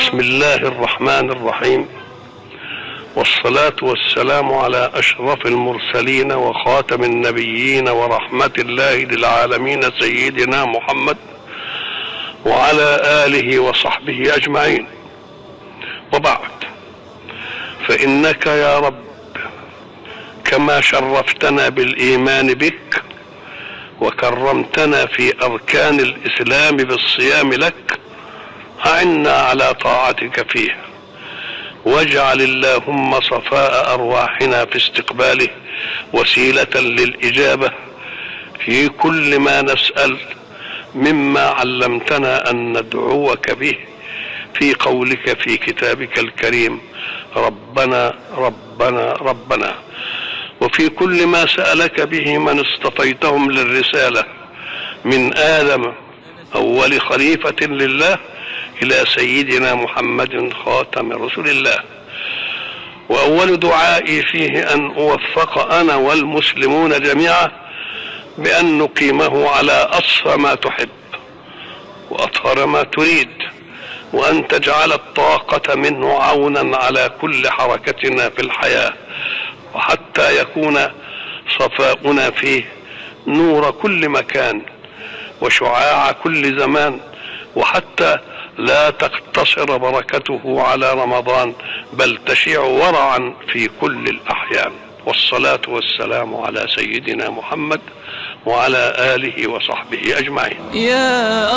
بسم الله الرحمن الرحيم، والصلاة والسلام على أشرف المرسلين وخاتم النبيين ورحمة الله للعالمين سيدنا محمد وعلى آله وصحبه أجمعين. وبعد، فإنك يا رب كما شرفتنا بالإيمان بك وكرمتنا في أركان الإسلام بالصيام لك، أعنا على طاعتك فيه، واجعل اللهم صفاء أرواحنا في استقباله وسيلة للإجابة في كل ما نسأل مما علمتنا أن ندعوك به في قولك في كتابك الكريم ربنا ربنا ربنا، وفي كل ما سألك به من اصطفيتهم للرسالة من آدم أول خليفة لله إلى سيدنا محمد خاتم رسول الله. وأول دعائي فيه أن أوفق أنا والمسلمون جميعا بأن نقيمه على أصفى ما تحب وأطهر ما تريد، وأن تجعل الطاقة منه عونا على كل حركتنا في الحياة، وحتى يكون صفاؤنا فيه نور كل مكان وشعاع كل زمان، وحتى لا تقتصر بركته على رمضان بل تشيع ورعا في كل الأحيان. والصلاة والسلام على سيدنا محمد وعلى آله وصحبه أجمعين.